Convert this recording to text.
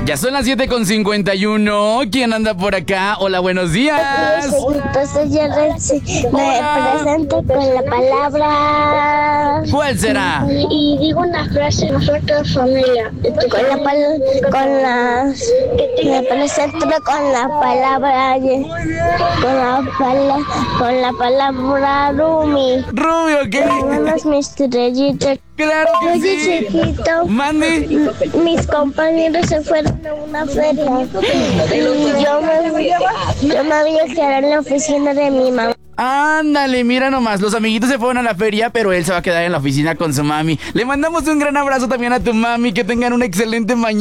Ya son las 7:51. ¿Quién anda por acá? Hola, buenos días. Entonces yo me presento con la palabra. ¿Cuál será? Y digo una frase fuerte de familia. Me presento con la palabra. Con la palabra Rumi. Rubio, ¿qué? Buenas mis estrellitas. Claro que Oye, sí. chiquito. Mande. Mis compañeros se fueron a una feria y yo me voy a quedar en la oficina de mi mamá. Ándale, mira nomás, los amiguitos se fueron a la feria, pero él se va a quedar en la oficina con su mami. Le mandamos un gran abrazo también a tu mami, que tengan una excelente mañana.